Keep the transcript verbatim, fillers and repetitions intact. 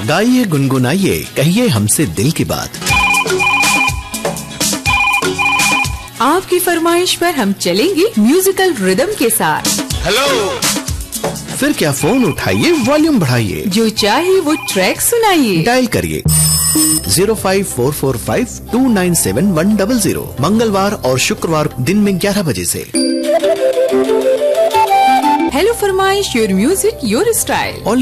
गाइए गुनगुनाइए कहिए हमसे दिल की बात। आपकी फरमाइश पर हम चलेंगे म्यूजिकल रिदम के साथ। हेलो, फिर क्या फोन उठाइए, वॉल्यूम बढ़ाइए, जो चाहे वो ट्रैक सुनाइए। डायल करिए zero five four four five to nine seven one double zero, मंगलवार और शुक्रवार दिन में ग्यारह बजे से। हेलो फरमाइश, योर म्यूजिक योर स्टाइल।